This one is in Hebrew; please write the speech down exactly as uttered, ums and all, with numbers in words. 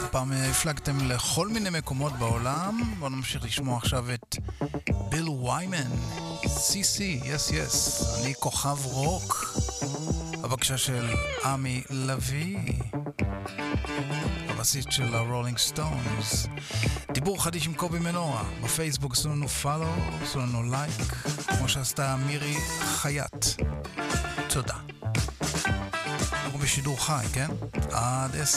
פעם הפלגתם לכל מיני מקומות בעולם. בואו נמשיך לשמוע עכשיו את ביל ויימן, סי סי, יס יס, אני כוכב רוק. הבקשה של עמי לוי, הבסיסט של הרולינג סטונס. דיבור חדיש עם קובי מנורה בפייסבוק, עשו לנו פולו, עשו לנו לייק, כמו שעשתה מירי חייט. תודה. אנחנו בשידור חי, כן? עד עשר.